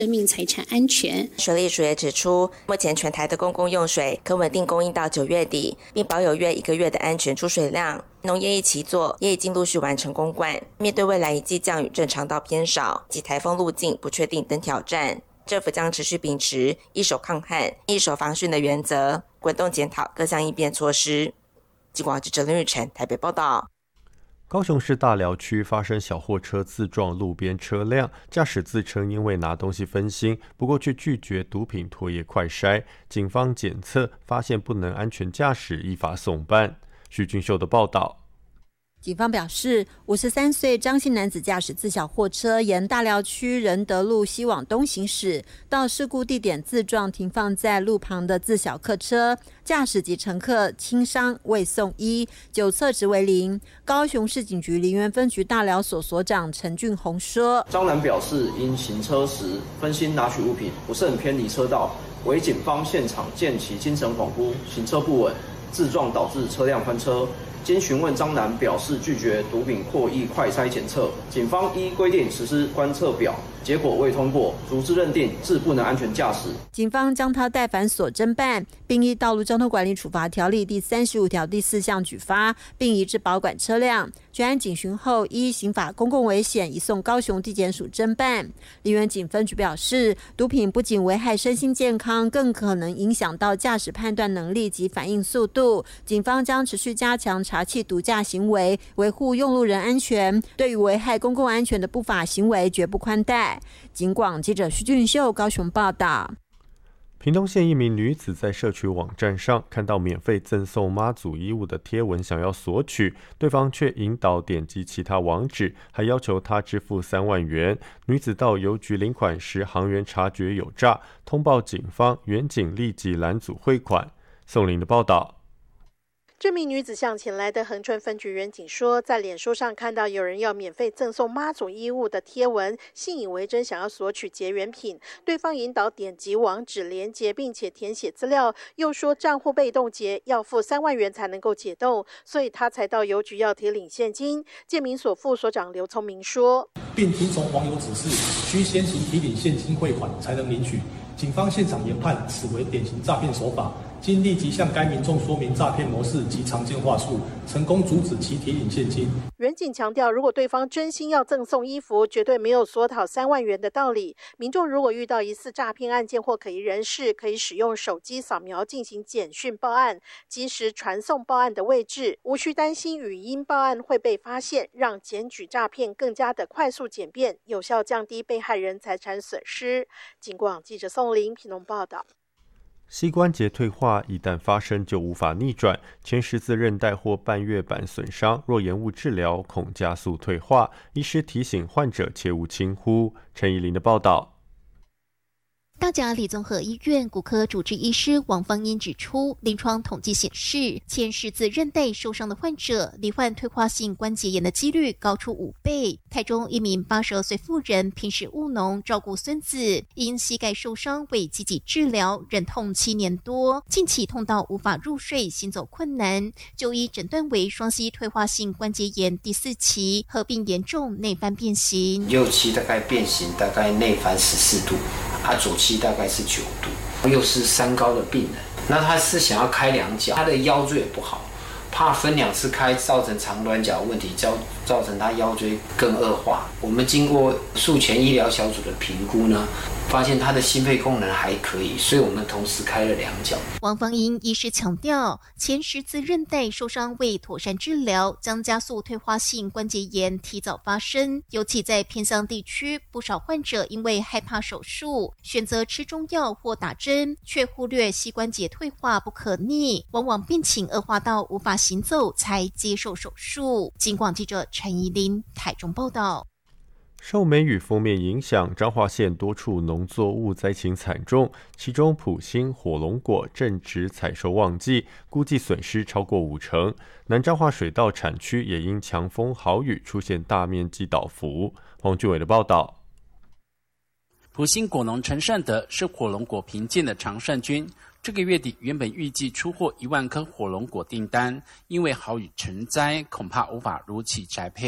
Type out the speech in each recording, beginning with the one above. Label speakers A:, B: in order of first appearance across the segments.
A: 生命财产安全。
B: 水利署也指出，目前全台的公共用水可稳定供应到9月底，并保有约1个月的安全出水量。农业一起做也已经陆续完成公灌。面对未来一季降雨正常到偏少及台风路径不确定等挑战，政府将持续秉持一手抗旱、一手防汛的原则，滚动检讨各项应变措施。警广记者林玉成台北报道。
C: 高雄市大寮区发生小货车自撞路边车辆，驾驶自称因为拿东西分心，不过却拒绝毒品唾液快筛，警方检测发现不能安全驾驶，依法送办。许俊秀的报道。
D: 警方表示，53岁张姓男子驾驶自小货车沿大寮区仁德路西往东行驶，到事故地点自撞停放在路旁的自小客车，驾驶及乘客轻伤未送医，酒测值为0。高雄市警局梨园分局大寮所所长陈俊宏说，
E: 张男表示因行车时分心拿取物品，不慎偏离车道，为警方现场见其精神恍惚、行车不稳，自撞导致车辆翻车。经询问，张男表示拒绝毒品唾液快筛检测，警方依规定实施观测表，结果未通过，逐字认定致不能安全驾驶。
D: 警方将他带返所侦办，并依道路交通管理处罚条例第35条第4项举发，并移至保管车辆。全案警询后，依刑法公共危险移送高雄地检署侦办。梨园警分局表示，毒品不仅危害身心健康，更可能影响到驾驶判断能力及反应速度。警方将持续加强查缉毒驾行为，维护用路人安全，对于危害公共安全的不法行为绝不宽待。警广记者徐俊秀高雄报道。
C: 屏东县一名女子在社区网站上看到免费赠送妈祖衣物的贴文，想要索取，对方却引导点击其他网址，还要求她支付3万元。女子到邮局领款时，行员察觉有诈，通报警方，员警立即拦阻汇款。宋林的报道。
F: 这名女子向前来的恒春分局员警说，在脸书上看到有人要免费赠送妈祖衣物的贴文，信以为真，想要索取结缘品。对方引导点击网址连结，并且填写资料，又说账户被冻结，要付3万元才能够解冻，所以他才到邮局要提领现金。建民所副所长刘聪明说，
G: 并听从网友指示，需先行提领现金汇款才能领取。警方现场研判此为典型诈骗手法，经立即向该民众说明诈骗模式及常见话术，成功阻止其提领现金。
F: 员警强调，如果对方真心要赠送衣服，绝对没有索讨3万元的道理。民众如果遇到疑似诈骗案件或可疑人士，可以使用手机扫描进行简讯报案，及时传送报案的位置，无需担心语音报案会被发现，让检举诈骗更加的快速简便，有效降低被害人财产损失。警广记者宋林屏东报道。
C: 膝关节退化一旦发生就无法逆转，前十字韧带或半月板损伤，若延误治疗，恐加速退化。医师提醒患者切勿轻忽。陈怡琳的报道。
H: 大甲里综合医院骨科主治医师王芳英指出，临床统计显示，前十字韧带受伤的患者罹患退化性关节炎的几率高出5倍。台中一名82岁妇人平时务农照顾孙子，因膝盖受伤未积极治疗，忍痛7年多，近期痛到无法入睡，行走困难，就医诊断为双膝退化性关节炎第4期，合并严重内翻变形。
I: 右期大概变形，大概内翻14度。左期大概是9度，又是3高的病人，那他是想要开2脚，他的腰椎也不好，怕分2次开造成长短脚问题，造成他腰椎更恶化。我们经过术前医疗小组的评估呢，发现他的心肺功能还可以，所以我们同时开了2脚。
H: 王芳英医师强调，前十字韧带受伤未妥善治疗，将加速退化性关节炎提早发生。尤其在偏乡地区，不少患者因为害怕手术，选择吃中药或打针，却忽略膝关节退化不可逆，往往病情恶化到无法行走才接受手术。警广记者陈怡琳台中报道。
C: 受梅雨锋面影响，彰化县多处农作物灾情惨重，其中埔心、火龙果正值采收旺季，估计损失超过50%。南彰化水稻产区也因强风豪雨出现大面积倒伏。黄俊伟的报道。
J: 埔心果农陈善德是火龙果评鉴的常胜军，这个月底原本预计出货1万颗火龙果订单，因为豪雨成灾，恐怕无法如期宅配。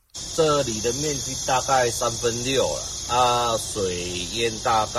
A: 这里的面积大概6/3了，水淹大概